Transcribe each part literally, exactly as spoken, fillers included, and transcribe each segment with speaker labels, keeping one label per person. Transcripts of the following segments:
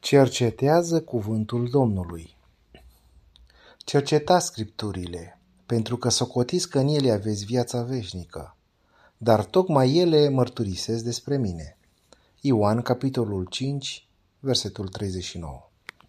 Speaker 1: Cercetează cuvântul Domnului. Cercetați Scripturile, pentru că socotiți că în ele aveți viața veșnică, dar tocmai ele mărturisesc despre mine. Ioan, capitolul cinci, versetul treizeci și nouă.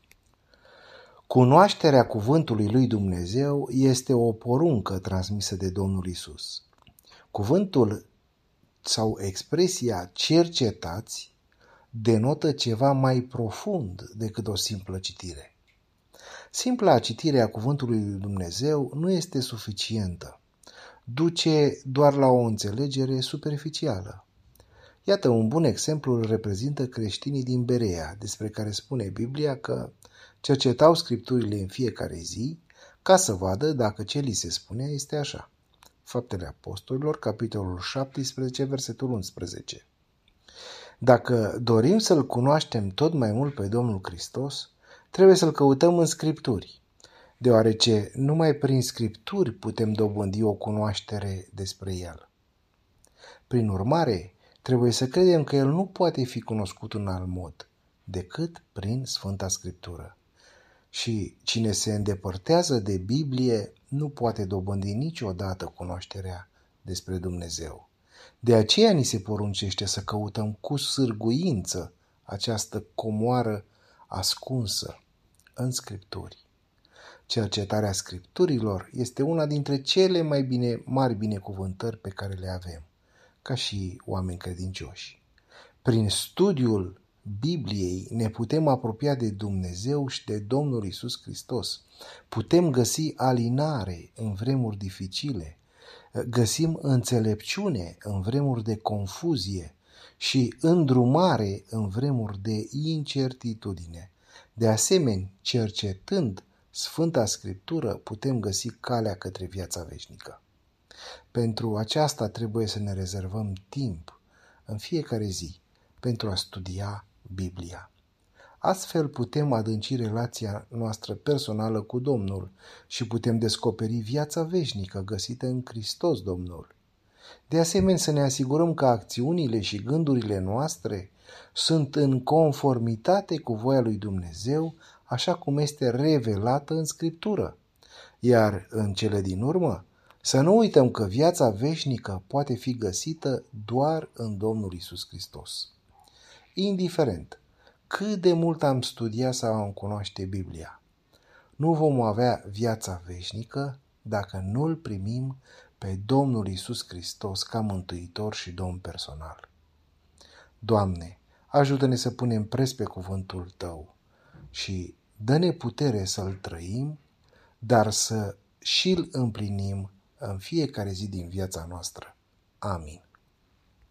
Speaker 1: Cunoașterea cuvântului lui Dumnezeu este o poruncă transmisă de Domnul Isus. Cuvântul sau expresia cercetați denotă ceva mai profund decât o simplă citire. Simpla citire a cuvântului lui Dumnezeu nu este suficientă. Duce doar la o înțelegere superficială. Iată, un bun exemplu îl reprezintă creștinii din Berea, despre care spune Biblia că cercetau Scripturile în fiecare zi ca să vadă dacă ce li se spunea este așa. Faptele Apostolilor, capitolul șaptesprezece, versetul unsprezece. Dacă dorim să-L cunoaștem tot mai mult pe Domnul Hristos, trebuie să-L căutăm în Scripturi, deoarece numai prin Scripturi putem dobândi o cunoaștere despre El. Prin urmare, trebuie să credem că El nu poate fi cunoscut în alt mod decât prin Sfânta Scriptură. Și cine se îndepărtează de Biblie nu poate dobândi niciodată cunoașterea despre Dumnezeu. De aceea ni se poruncește să căutăm cu sârguință această comoară ascunsă în Scripturi. Cercetarea Scripturilor este una dintre cele mai bine, mari binecuvântări pe care le avem, ca și oameni credincioși. Prin studiul Bibliei ne putem apropia de Dumnezeu și de Domnul Isus Hristos. Putem găsi alinare în vremuri dificile, găsim înțelepciune în vremuri de confuzie și îndrumare în vremuri de incertitudine. De asemenea, cercetând Sfânta Scriptură, putem găsi calea către viața veșnică. Pentru aceasta trebuie să ne rezervăm timp în fiecare zi pentru a studia Biblia. Astfel putem adânci relația noastră personală cu Domnul și putem descoperi viața veșnică găsită în Hristos Domnul. De asemenea, să ne asigurăm că acțiunile și gândurile noastre sunt în conformitate cu voia lui Dumnezeu, așa cum este revelată în Scriptură. Iar în cele din urmă, să nu uităm că viața veșnică poate fi găsită doar în Domnul Isus Hristos. Indiferent cât de mult am studiat sau am cunoaște Biblia, nu vom avea viața veșnică dacă nu îl primim pe Domnul Isus Hristos ca mântuitor și Domn personal. Doamne, ajută-ne să punem preț pe cuvântul Tău și dă-ne putere să-l trăim, dar să și-l împlinim în fiecare zi din viața noastră. Amin.